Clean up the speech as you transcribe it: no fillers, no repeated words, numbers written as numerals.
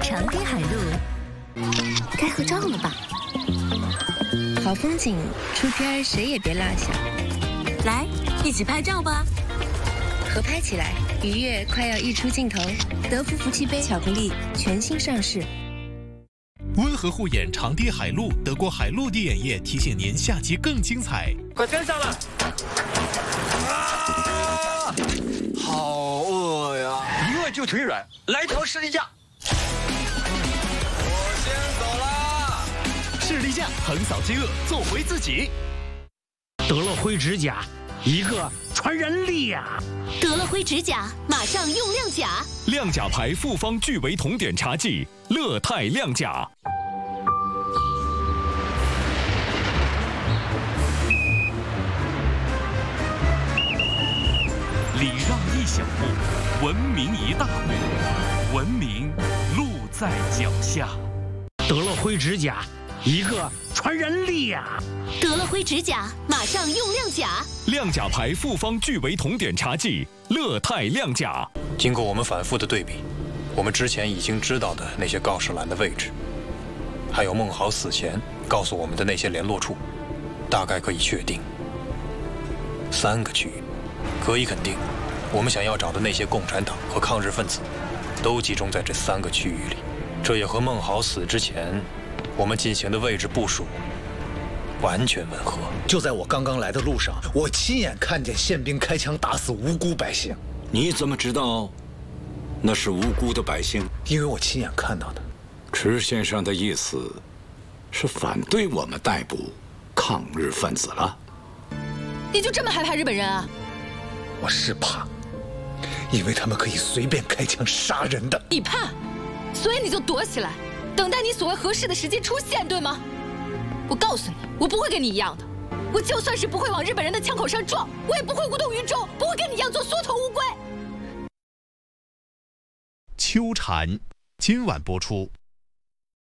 长堤海路， 该合照了吧？ 好风景，出片谁也别落下。 来，一起拍照吧！ 合拍起来，愉悦快要溢出镜头。德芙福气杯巧克力全新上市。 温和护眼长堤海陆，德国海陆地眼液提醒您下集更精彩。 快跟上了！啊，好饿呀！一饿就腿软，来条士力架。我先走啦！ 士力架横扫饥饿，做回自己。 得了灰指甲，一个传人力呀！ 得了灰指甲，马上用亮甲。 亮甲牌复方聚维酮碘茶剂，乐泰亮甲。礼让一小步，文明一大步，文明路在脚下。 得了灰指甲，一个传人力呀！ 得了灰指甲，马上用亮甲。 亮甲牌复方聚维酮碘茶剂，乐泰亮甲。 经过我们反复的对比，我们之前已经知道的那些告示栏的位置，还有孟豪死前告诉我们的那些联络处，大概可以确定3个区域。可以肯定，我们想要找的那些共产党和抗日分子，都集中在这3个区域里。这也和孟豪死之前我们进行的位置部署完全吻合。 就在我刚刚来的路上，我亲眼看见宪兵开枪打死无辜百姓。 你怎么知道那是无辜的百姓？ 因为我亲眼看到的。 池先生的意思是反对我们逮捕抗日分子了？ 你就这么害怕日本人啊？ 我是怕，因为他们可以随便开枪杀人的。 你怕，所以你就躲起来，等待你所谓合适的时机出现，对吗？我告诉你，我不会跟你一样的。我就算是不会往日本人的枪口上撞，我也不会无动于衷，不会跟你一样做缩头乌龟。 秋蝉，今晚播出。